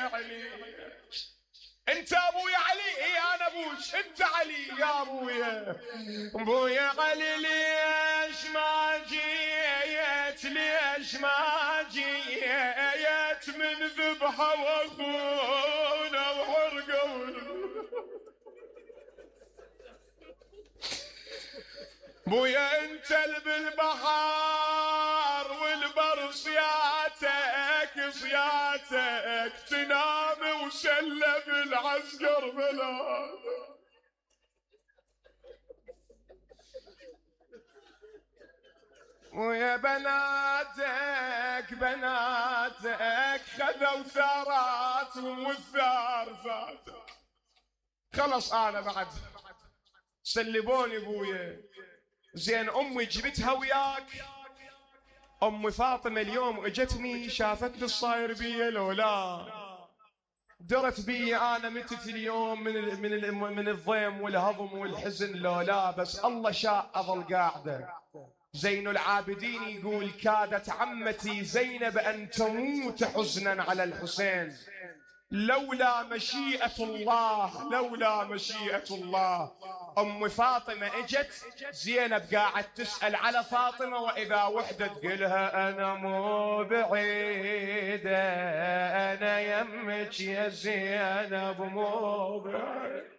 علي. انت ابويا علي؟ اي انا ابوك. انت علي يا ابويا. ابويا علي ليش ما جيت؟ ليش ما جيت من ذبحه واخونا وحرقه؟ بويا انت اللي بالبحر والبر صياتك تنام وسلب العسكر بلا. ويا بناتك خذوا ثاراتهم والثار فاتك. خلص انا بعد سلبوني بويا. زين امي جبتها وياك؟ ام فاطمه اليوم اجتني شافتني الصاير بي لو لا درت بي انا متت اليوم من الضيم والهضم والحزن لو لا، بس الله شاء اظل قاعده. زين العابدين يقول كادت عمتي زينب ان تموت حزنا على الحسين لولا مشيئة الله. أم فاطمة اجت، زينب قاعد تسأل على فاطمة، وإذا وحدة تقولها أنا مو بعيدة، أنا يمك يا زينب مو بعيدة.